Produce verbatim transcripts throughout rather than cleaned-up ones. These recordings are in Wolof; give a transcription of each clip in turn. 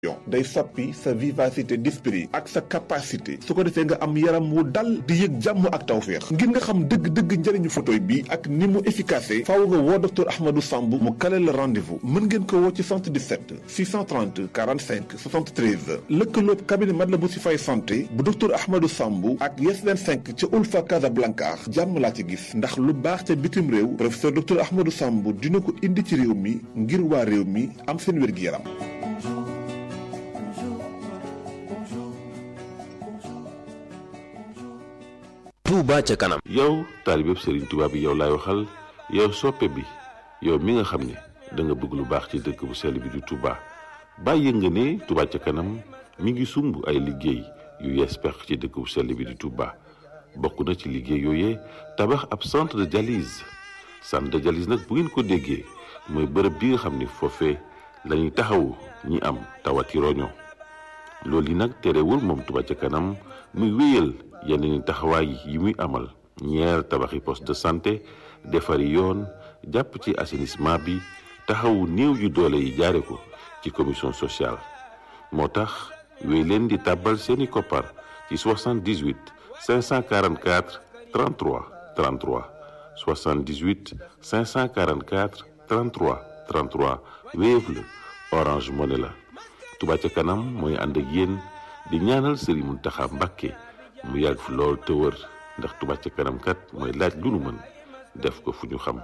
day soppi sa vivacité d'esprit ak sa capacité su ko defee nga am yaram wu dal di yëg jàmm ak tawféex. ngir nga xam dëgg-dëgg njëriñu photoy bi ak ni mu efficace faaw nga woo docteur Ahmadou Samb mu kale la rendez-vous. mën ngeen ko woo ci soixante-dix-sept six cent trente quarante-cinq soixante-treize lëkkaloob cabinet Matlaboul Chifaay santé bu docteur Ahmadou Samb ak Yes vingt-cinq ca Ulfa Casablanca jàmm laa ci gis ndax lu baax ca bitim réew professeur docteur Ahmadou Samb dina ko indi ci réew mi ngir waa réew mi am seen wér-gi-yaram. Touba ca kanam. yow taalibeb Serigne Touba bi yow laay waxal yow soppe bi yow mi nga xam ne da nga bëgg lu baax ci dëkk bu sell bi di Touba bàyyi nga ne Touba ca kanam mi ngi sumb ay liggéey yu yees pex ci dëkk bu sell bi di Touba bokk na ci liggéey yooyee tabax ab centre de dialyse centre de dialyse nag bu ngeen ko déggee mooy bërëb bi nga xam ne foofee la ñuy taxawu ñi am tawati roño loolu yi nag terewul moom Touba ca kanam muy wéyal yeneen taxawaay yi muy amal ñeer tabaxi poste de santé defari yoon jàpp ci assainissement bi taxawu néew yu doole yi jaare ko ci commission sociale moo tax wéy leen di tàbbal seeni koppar ci soixante-dix-huit cinq cent quarante-quatre trente-trois trente-trois soixante-dix-huit cinq cent quarante-quatre trente-trois trente-trois Wave la Orange Money la Touba ca kanam mooy ànd ak yéen di ñaanal Serigne Mountakha Mbacké mu yàgg fi lool te wër ndax Touba ca kanam kat mooy laaj lu nu mën def ko fu ñu xam.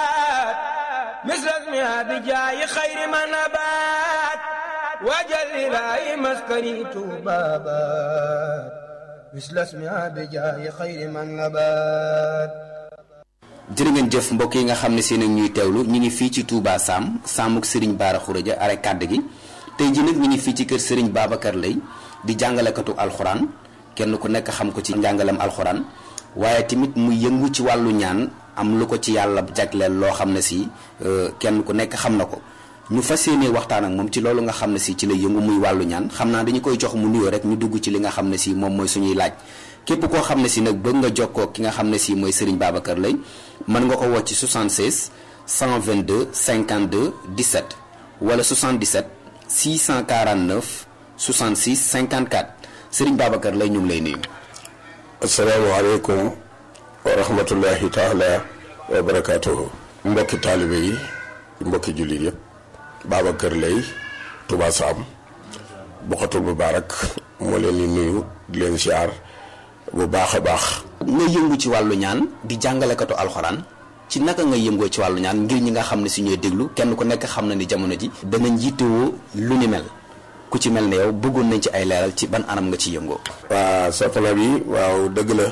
misras mi abijaayi xayri ma nabaat wajal ilaahi maskani tuubaabaat misras mi abijaayi xayri ma nabaat. jërë ngeen jëf mbokk yi nga xam ne seen ak ñuy teewlu ñu ngi fii ci Touba Sam Samuk Serigne Bara Khourédia are kàdd gi tey ji nag ñu ngi fii ci kër Serigne Babacar Lay di jàngalekatu alxuraan kenn ku nekk xam ko ci njàngalem alxuraan waaye tamit mu yëngu ci wàllu ñaan am lu ko ci yàlla jagleel loo xam ne si kenn ku nekk xam na ko ñu fas yéene waxtaan ak moom ci loolu nga xam ne si ci la yëngu muy wàllu ñaan xam naa dañu koy jox mu nuyoo rek ñu dugg ci li nga xam ne si moom mooy suñuy laaj képp koo xam ne si nag bëgg nga jokkoo ki nga xam ne si mooy Serigne Babacar Lay mën nga ko woo ci soixante-seize cent vingt-deux cinquante-deux dix-sept wala soixante-dix-sept six cent quarante-neuf soixante-six cinquante-quatre Serigne Babacar Lay ñu ngi lay nuyu. asalaamaaleykum wa rahmatullahi taala wa barakaatuhu. mbokki taalibe yi mbokki jullit yëpp Babacar Lay Touba Sam Bokhatul Moubarak moo leen di nuyu di leen siyaar bu baax a baax. nga yëngu ci wàllu ñaan di jàngalekatu alxuraan ci naka nga yëngoo ci wàllu ñaan ngir ñi nga xam ne si ñooy déglu kenn ku nekk xam na ni jamono ji danañ yittewoo lu ni mel. ku ci mel ne yow bëggoon nañ ci ay leeral ci ban anam nga ci yëngoo. waa soxna bi waaw dëgg la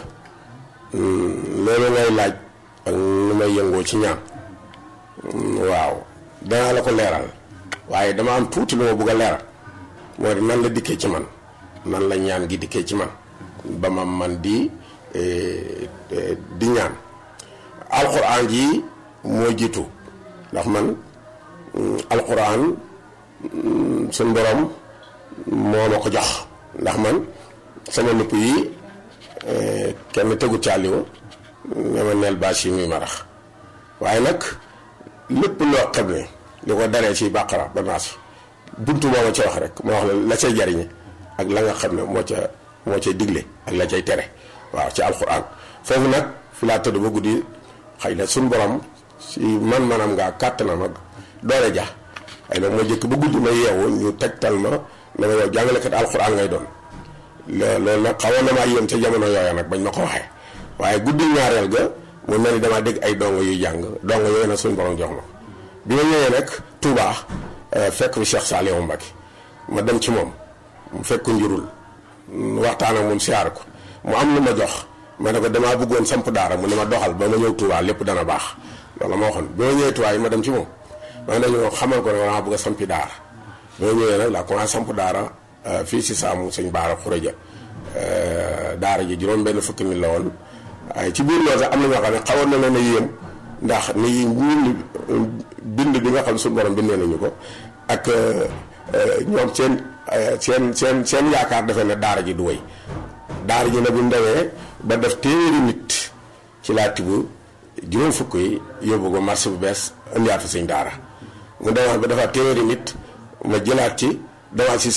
loolu ngay laaj ak nu may yëngoo ci ñaan waaw danaa la ko leeral waaye dama am tuuti lu ma bëgg a leeral moo di nan la dikkee ci man nan la ñaan gi dikkee ci man ba ma man di di ñaan alxuraan ji moo jiitu ndax man alxuraan suñ borom moo ma ko jox ndax man sama nupp yi kenn tegu caaliwo ne ma neel bâche yi muy marax waaye nag lépp loo xam ne li ko daree ci bàqara ba naas buntu moo ma ca wax rek moo wax la la cay jariñe ak la nga xam ne moo ca moo cay digle ak la cay tere waaw ci alxuraan foofu nag fi laa tëdd ba guddi xëy na suñ borom si man manam ngaa kàttanam ak doole ja ay nag ma jëkk ba guddi ma yeewu ñu tegtal ma ne ma yow jàngalekat alxuraan ngay doon loolu nag xawoon na maa yéem ca jamono yooya nag bañ ma ko waxee waaye guddi ñaareel ga mu mel ni damaa dégg ay dongo yuy jàng dongo yooyu nag suñu borom jox ma bi ma ñëwee nag Touba fekk fi Cheikh Saliou Mbacké ma dem ci moom mu fekk njurul waxtaan ak moom siyaar ko mu am lu ma jox ma ne ko damaa bëggoon samp daara mu ne ma doxal ba ma ñëw Touba lépp dana baax loolu ma waxoon bi ma ñëwee Touba yi ma dem ci moom ma ne ñu xamal ko ne ma bëgg a sampi daara bi ma ñëwee nag laa commencé samp daara fii si Saamu Sëñ Bara Khourédia daara ji juróom benn fukki nit la woon waaye ci biir loolu sax am na ñoo xam ne xawoon na leen a yéem ndax ni ñun bind bi nga xam suñu borom bindee nañu ko ak ñoom seen seen seen seen yaakaar defe ne daara ji du wéy daara ji nag bu ñu demee ba def téeméeri nit ci laa tibb juróom fukk yi yóbbu ko marché bu bees indiwaat fa sëñ daara mu demaat ba defaat téeméeri nit ma jëlaat ci dama si